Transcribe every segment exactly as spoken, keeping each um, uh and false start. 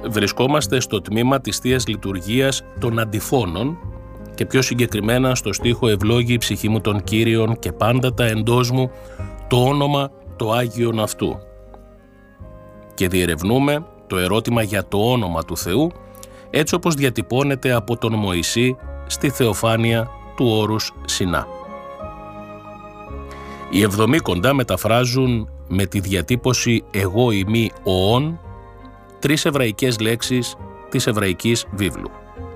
βρισκόμαστε στο τμήμα της Θείας Λειτουργίας των αντιφώνων και πιο συγκεκριμένα στο στίχο «Ευλόγη η ψυχή μου των Κύριων και πάντα τα εντός μου το όνομα το Άγιον αυτού». Και διερευνούμε το ερώτημα για το όνομα του Θεού έτσι όπως διατυπώνεται από τον Μωυσή στη θεοφάνεια του όρους Σινά. Οι Εβδομήκοντα μεταφράζουν με τη διατύπωση «εγώ ημί οόν» τρεις εβραϊκές λέξεις της εβραϊκής βίβλου.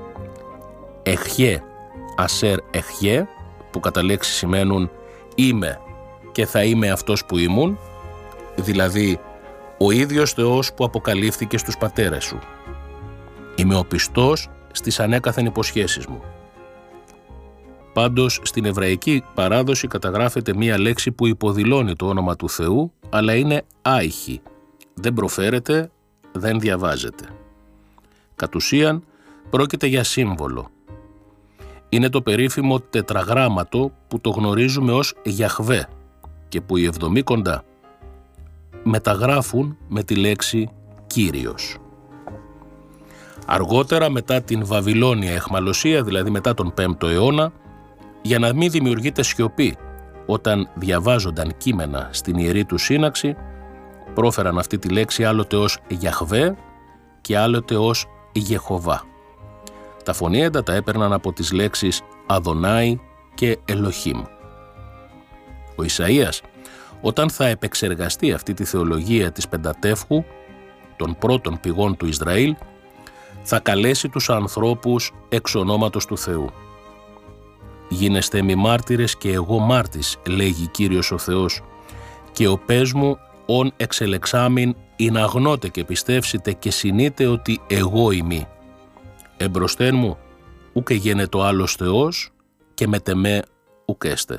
Εχιέ, ασέρ εχιέ, που κατά λέξη σημαίνουν «είμαι και θα είμαι αυτός που ήμουν», δηλαδή ο ίδιος Θεός που αποκαλύφθηκε στους πατέρες σου. Είμαι ο πιστός στις ανέκαθεν υποσχέσεις μου. Πάντως στην εβραϊκή παράδοση καταγράφεται μία λέξη που υποδηλώνει το όνομα του Θεού, αλλά είναι άϊχη. Δεν προφέρεται, δεν διαβάζεται. Κατ' ουσίαν πρόκειται για σύμβολο. Είναι το περίφημο τετραγράμματο που το γνωρίζουμε ως Γιαχβέ και που οι Εβδομήκοντα μεταγράφουν με τη λέξη Κύριος. Αργότερα, μετά την Βαβυλώνια αιχμαλωσία, δηλαδή μετά τον πέμπτο αιώνα, για να μην δημιουργείται σιωπή όταν διαβάζονταν κείμενα στην Ιερή του Σύναξη, πρόφεραν αυτή τη λέξη άλλοτε ως Γιαχβέ και άλλοτε ως Γεχοβά. Τα φωνήεντα τα έπαιρναν από τις λέξεις Αδονάη και Ελοχήμ. Ο Ισαΐας, όταν θα επεξεργαστεί αυτή τη θεολογία της Πεντατεύχου, των πρώτων πηγών του Ισραήλ, θα καλέσει τους ανθρώπους εξ ονόματος του Θεού. «Γίνεστε μη μάρτυρες και εγώ μάρτης», λέγει Κύριος ο Θεός, «και ο πες μου ον εξελεξάμην ειν αγνώτε και πιστεύσετε και συνείτε ότι εγώ ημί. Εμπροσθέν μου ούκε γένετο άλλος Θεός και μετεμέ ουκ έστε».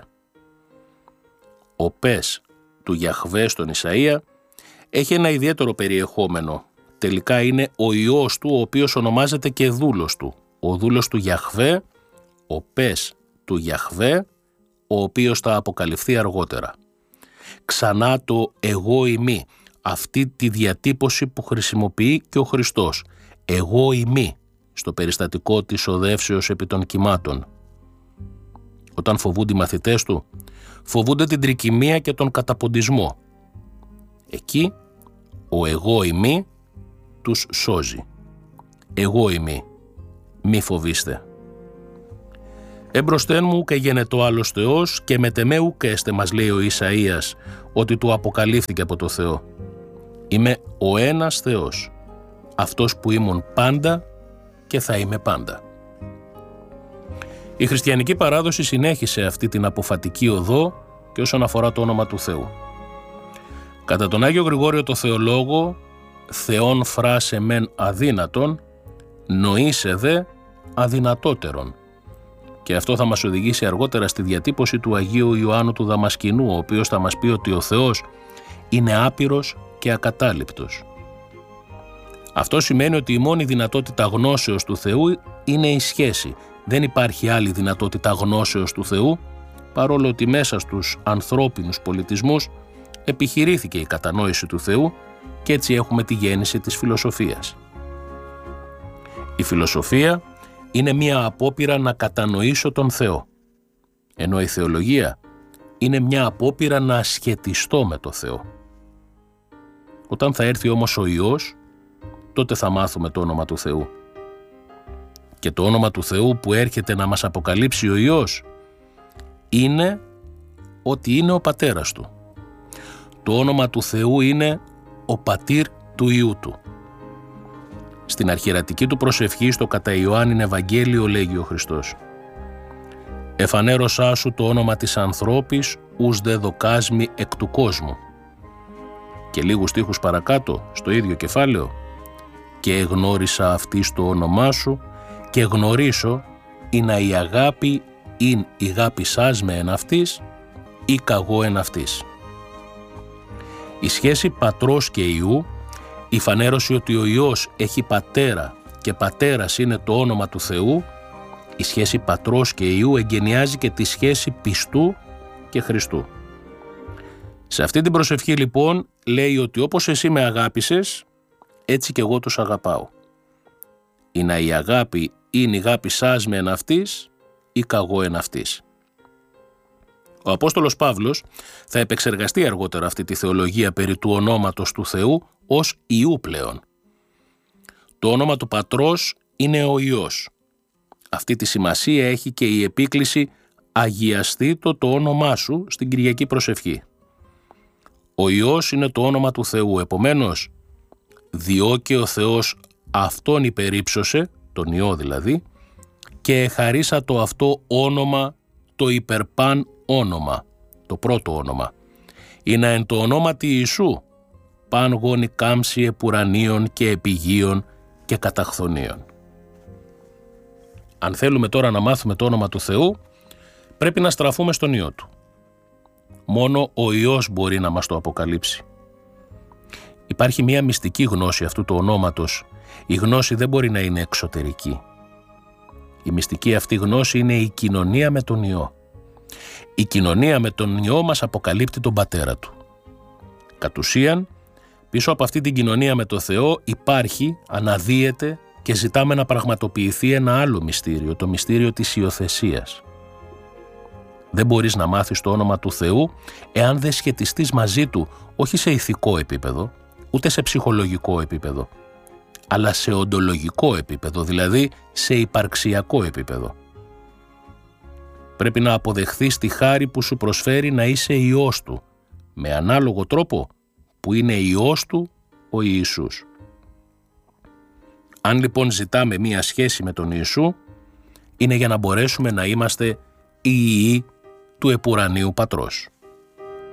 Ο πες του Γιαχβέ στον Ισαΐα έχει ένα ιδιαίτερο περιεχόμενο. Τελικά είναι ο Υιός του, ο οποίος ονομάζεται και δούλος του. Ο δούλος του Γιαχβέ, ο πες του Γιαχβέ, ο οποίος θα αποκαλυφθεί αργότερα. Ξανά το «εγώ ημί», αυτή τη διατύπωση που χρησιμοποιεί και ο Χριστός. «Εγώ ημί», στο περιστατικό της οδεύσεως επί των κυμάτων. Όταν φοβούνται οι μαθητές του, φοβούνται την τρικυμία και τον καταποντισμό. Εκεί ο «εγώ ημί» τους σώζει. «Εγώ ημί, μη φοβήστε». «Εμπροσθέν μου και γενετό άλλος Θεός και μετεμέ ουκ έστε», μας λέει ο Ισαΐας, ότι του αποκαλύφθηκε από το Θεό. «Είμαι ο ένας Θεός, αυτός που ήμουν πάντα και θα είμαι πάντα». Η χριστιανική παράδοση συνέχισε αυτή την αποφατική οδό και όσον αφορά το όνομα του Θεού. Κατά τον Άγιο Γρηγόριο το Θεολόγο, «Θεόν φράσε μεν αδύνατον, νοήσε δε αδυνατότερον». Και αυτό θα μας οδηγήσει αργότερα στη διατύπωση του Αγίου Ιωάννου του Δαμασκηνού, ο οποίος θα μας πει ότι ο Θεός είναι άπειρος και ακατάληπτος. Αυτό σημαίνει ότι η μόνη δυνατότητα γνώσεως του Θεού είναι η σχέση. Δεν υπάρχει άλλη δυνατότητα γνώσεως του Θεού, παρόλο ότι μέσα στους ανθρώπινους πολιτισμούς επιχειρήθηκε η κατανόηση του Θεού και έτσι έχουμε τη γέννηση της φιλοσοφίας. Η φιλοσοφία είναι μία απόπειρα να κατανοήσω τον Θεό, ενώ η θεολογία είναι μια απόπειρα να ασχετιστώ με το Θεό. Όταν θα έρθει όμως ο Υιός, τότε θα μάθουμε το όνομα του Θεού. Και το όνομα του Θεού που έρχεται να μας αποκαλύψει ο Υιός είναι ότι είναι ο Πατέρας Του. Το όνομα του Θεού είναι ο Πατήρ του Υιού Του. Στην αρχιερατική του προσευχή στο κατά Ιωάννην Ευαγγέλιο λέγει ο Χριστός: «Εφανέρωσά σου το όνομα της ανθρώπης, ους δε δοκάσμη εκ του κόσμου». Και λίγους στίχους παρακάτω, στο ίδιο κεφάλαιο: «Και εγνώρισα αυτή το όνομά σου και γνωρίσω είναι η αγάπη ειν η αγάπη σας με εν αυτής ή καγώ εν αυτής». Η σχέση πατρός και Υιού, η φανέρωση ότι ο Υιός έχει πατέρα και πατέρας είναι το όνομα του Θεού, η σχέση πατρός και Υιού εγκαινιάζει και τη σχέση πιστού και Χριστού. Σε αυτή την προσευχή λοιπόν λέει ότι όπως εσύ με αγάπησες, έτσι και εγώ τους αγαπάω. ή να η αγάπη είναι η αγάπη σας με εν αυτής ή καγώ εν αυτής. Ο Απόστολος Παύλος θα επεξεργαστεί αργότερα αυτή τη θεολογία περί του ονόματος του Θεού ως Υιού πλέον. Το όνομα του Πατρός είναι ο Υιός. Αυτή τη σημασία έχει και η επίκληση «Αγιαστήτω το όνομά σου» στην Κυριακή Προσευχή. Ο Υιός είναι το όνομα του Θεού, επομένως, διό και ο Θεός Αυτόν υπερύψωσε, τον Υιό δηλαδή, και εχαρίσα το αυτό όνομα, το υπερπάν όνομα, το πρώτο όνομα. Είναι εν το ονόματι Ιησού, παν γόνι κάμψη επουρανίων και επιγείων και καταχθονίων. Αν θέλουμε τώρα να μάθουμε το όνομα του Θεού, πρέπει να στραφούμε στον Υιό Του. Μόνο ο Υιός μπορεί να μας το αποκαλύψει. Υπάρχει μια μυστική γνώση αυτού του ονόματος. Η γνώση δεν μπορεί να είναι εξωτερική. Η μυστική αυτή γνώση είναι η κοινωνία με τον Υιό. Η κοινωνία με τον Υιό μας αποκαλύπτει τον Πατέρα Του. Κατ' ουσίαν, πίσω από αυτή την κοινωνία με τον Θεό υπάρχει, αναδύεται και ζητάμε να πραγματοποιηθεί ένα άλλο μυστήριο, το μυστήριο της υιοθεσίας. Δεν μπορείς να μάθεις το όνομα του Θεού εάν δεν σχετιστείς μαζί Του, όχι σε ηθικό επίπεδο, ούτε σε ψυχολογικό επίπεδο, αλλά σε οντολογικό επίπεδο, δηλαδή σε υπαρξιακό επίπεδο. Πρέπει να αποδεχθείς τη χάρη που σου προσφέρει να είσαι Υιός Του, με ανάλογο τρόπο που είναι Υιός Του ο Ιησούς. Αν λοιπόν ζητάμε μία σχέση με τον Ιησού, είναι για να μπορέσουμε να είμαστε οι Υιοί του επουρανίου Πατρός.